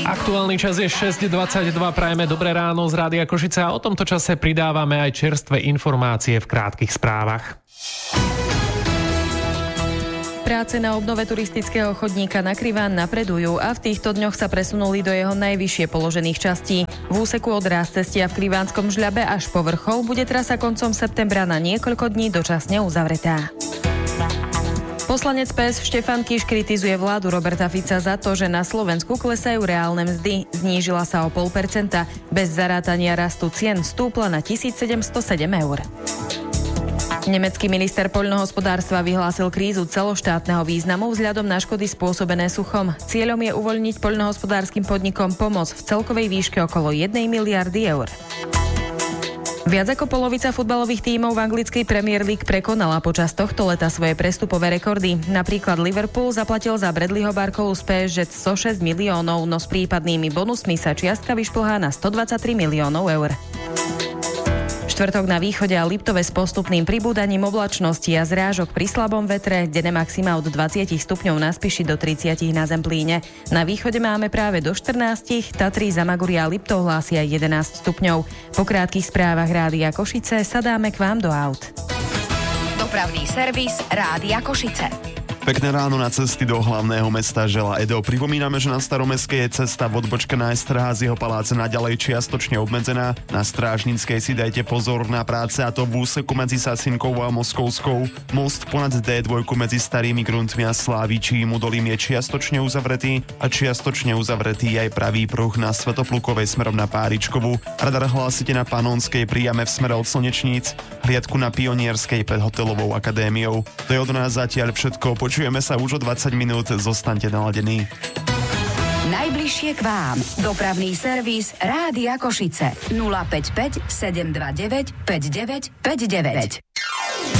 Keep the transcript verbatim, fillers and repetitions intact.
Aktuálny čas je šesť dvadsaťdva, prajeme dobré ráno z Rádia Košice a o tomto čase pridávame aj čerstvé informácie v krátkych správach. Práce na obnove turistického chodníka na Kriván napredujú a v týchto dňoch sa presunuli do jeho najvyššie položených častí. V úseku od Rázcestia v Krivánskom Žľabe až po vrchol bude trasa koncom septembra na niekoľko dní dočasne uzavretá. Poslanec pé es Štefan Kiš kritizuje vládu Roberta Fica za to, že na Slovensku klesajú reálne mzdy. Znížila sa o pol percenta. Bez zarátania rastu cien stúpla na tisícsedemstosedem eur. Nemecký minister poľnohospodárstva vyhlásil krízu celoštátneho významu vzhľadom na škody spôsobené suchom. Cieľom je uvoľniť poľnohospodárskym podnikom pomoc v celkovej výške okolo jednej miliardy eur. Viac ako polovica futbalových tímov v anglickej Premier League prekonala počas tohto leta svoje prestupové rekordy. Napríklad Liverpool zaplatil za Bradleyho Barkolu z pé es gé stošesť miliónov, no s prípadnými bonusmi sa čiastka vyšplhá na stodvadsaťtri miliónov eur. Štvrtok na východe a Liptove s postupným pribúdaním oblačnosti a zrážok pri slabom vetre, denné maxima od dvadsať stupňov na Spiši do tridsať na Zemplíne. Na východe máme práve do štrnásť, Tatry, Zamaguria a Liptov hlásia jedenásť stupňov. Po krátkych správach Rádia Košice sadáme k vám do aut. Dopravný servis Rádia Košice. Pekné ráno, na cesty do hlavného mesta želá Edo. Pripomíname, že na Staromestskej je cesta v odbočke na Esterházyho paláce naďalej čiastočne obmedzená. Na Strážnickej si dajte pozor na práce, a to v úseku medzi Sasinkou a Moskovskou. Most ponad dé dva medzi Starými Gruntmi a Slávičím údolím je čiastočne uzavretý a čiastočne uzavretý aj pravý pruh na Svätoplukovej smerom na Páričkovú. Radar hlásite na Panonskej príjame v smere od Slnečníc, hliadku na Pionierskej pred hotelovou akadémiou. To je od nás zatiaľ všetko. Počujeme sa už o dvadsať minút, zostaňte naladení. Najbližšie k vám. Dopravný servis Rádia Košice. nula päť päť sedem dva deväť päť deväť päť deväť.